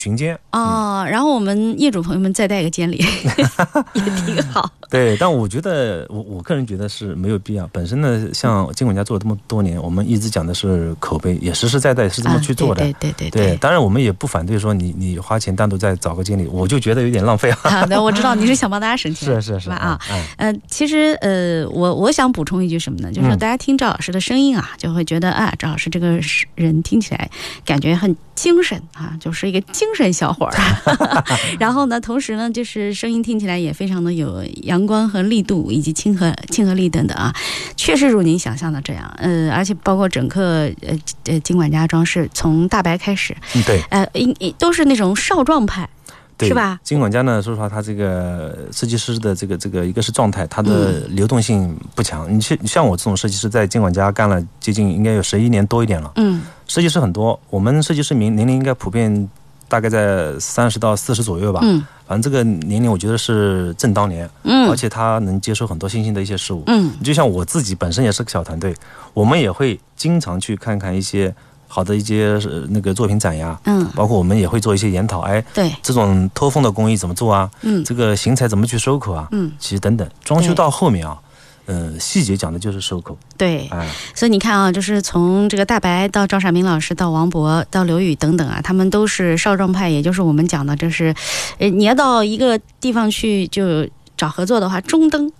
巡监然后我们业主朋友们再带个监理也挺好。 对，但我觉得我个人觉得是没有必要。本身呢，像经管家做了这么多年，我们一直讲的是口碑，也实实在在是这么去做的。对，当然我们也不反对说你花钱单独再找个监理，我就觉得有点浪费啊。 好的，我知道你是想帮大家省钱， 是吧啊？其实我想补充一句什么呢？就是说大家听赵老师的声音啊，就会觉得啊，赵老师这个人听起来感觉很精神啊，就是一个精神小伙儿。然后呢，同时呢，就是声音听起来也非常的有阳光和力度，以及亲和力等等啊，确实如您想象的这样。而且包括整个经管家装饰从大白开始， 对， 都是那种少壮派。是吧？ 经管家呢，说实话，他这个设计师的这个一个是状态，他的流动性不强。你像我这种设计师，在经管家干了接近应该有11年多一点了。设计师很多，我们设计师年龄应该普遍大概在30到40左右吧。反正这个年龄我觉得是正当年。而且他能接受很多新兴的一些事物。就像我自己本身也是个小团队，我们也会经常去看看一些好的一些那个作品展呀，包括我们也会做一些研讨， 对， 这种透风的工艺怎么做啊？这个型材怎么去收口啊？其实等等，装修到后面啊，细节讲的就是收口。 对，所以你看啊，就是从这个大白到赵傻明老师，到王博，到刘宇等等啊，他们都是少壮派，也就是我们讲的，这是，你要到一个地方去就找合作的话，中登，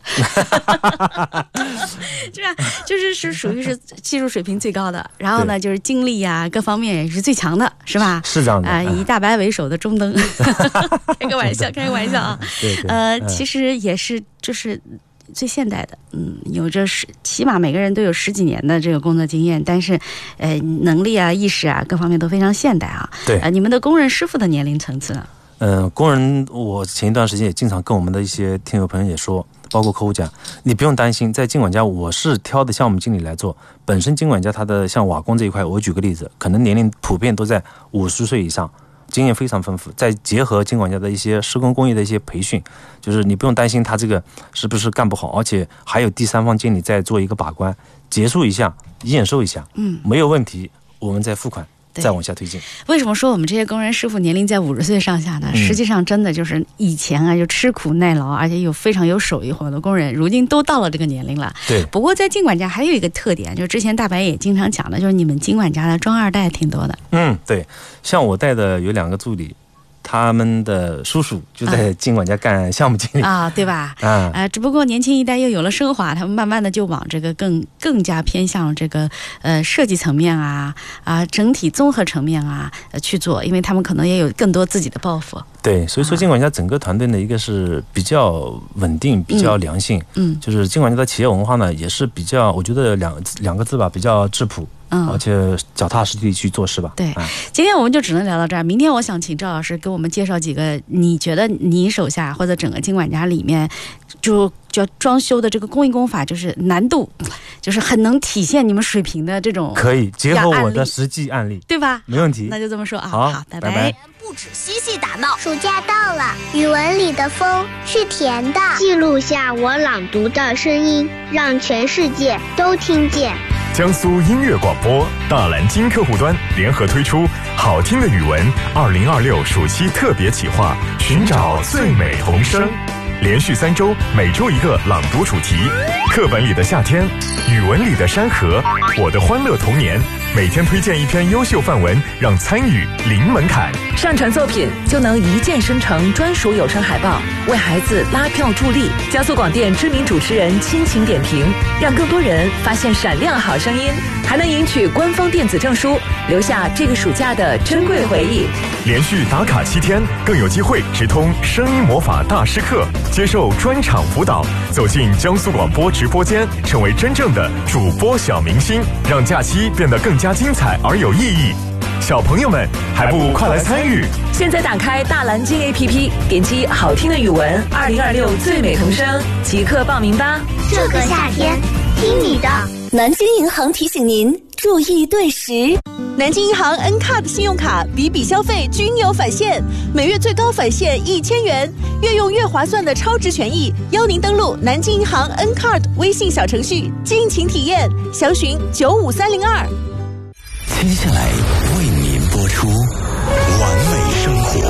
就是属于是技术水平最高的，然后呢，就是精力啊各方面也是最强的，是吧？ 是这样的以大白为首的中登，开个玩笑啊。其实也是就是最现代的，有着起码每个人都有10几年的这个工作经验，但是能力啊、意识啊各方面都非常现代啊。 对， 你们的工人师傅的年龄层次呢？ 工人，我前一段时间也经常跟我们的一些听友朋友也说，包括客户讲，你不用担心，在经管家我是挑的项目经理来做，本身经管家他的像瓦工这一块，我举个例子，可能年龄普遍都在50岁以上，经验非常丰富，再结合经管家的一些施工工艺的一些培训，就是你不用担心他这个是不是干不好，而且还有第三方经理在做一个把关，结束一下，验收一下，没有问题，我们再付款。再往下推进。 为什么说我们这些工人师傅年龄在50岁上下呢？实际上真的就是以前啊，就吃苦耐劳，而且非常有手艺活的工人，如今都到了这个年龄了。 对。 不过在经管家还有一个特点，就是之前大白也经常讲的，就是你们经管家的装二代挺多的。 对，像我带的有2个助理。他们的叔叔就在经管家干项目经理对吧？只不过年轻一代又有了升华，他们慢慢的就往这个更加偏向这个设计层面整体综合层面去做，因为他们可能也有更多自己的抱负。 对，所以说经管家整个团队呢，一个是比较稳定、比较良性，就是经管家的企业文化呢，也是比较，我觉得两个字吧，比较质朴。而且脚踏实地去做事吧。 对，今天我们就只能聊到这儿。明天我想请赵老师给我们介绍几个你觉得你手下或者整个经管家里面就装修的这个工艺工法，就是难度，就是很能体现你们水平的这种。 可以结合我的实际案例， 对吧？ 没问题。 那就这么说啊。 好， 拜拜。 不止嬉戏打闹， 暑假到了，语文里的风是甜的，记录下我朗读的声音，让全世界都听见。 江苏音乐广播大蓝鲸客户端联合推出好听的语文2026暑期特别企划，寻找最美童声，连续3周，每周1个朗读主题，课本里的夏天，语文里的山河，我的欢乐童年，每天推荐1篇优秀范文，让参与零门槛。 上传作品就能一键生成专属有声海报，为孩子拉票助力。江苏广电知名主持人亲情点评，让更多人发现闪亮好声音，还能赢取官方电子证书，留下这个暑假的珍贵回忆。 连续打卡7天，更有机会直通声音魔法大师课，接受专场辅导，走进江苏广播直播间，成为真正的主播小明星，让假期变得更加精彩而有意义。小朋友们还不快来参与？ 现在打开大蓝鲸 APP， 点击好听的语文2026最美童声，即刻报名吧。 这个夏天听你的。 南京银行提醒您注意对时。 南京银行 N-Card 信用卡笔消费均有返现，每月最高返现1000元，越用越划算的超值权益，邀您登录南京银行 N-Card 微信小程序尽情体验，详询95302。 接下来为您播出完美生活。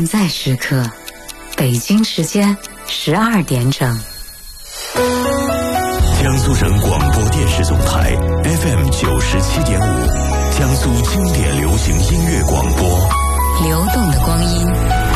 在时刻，北京时间12点整。 江苏省广播电视总台 FM 97.5，江苏经典流行音乐广播。 流动的光阴，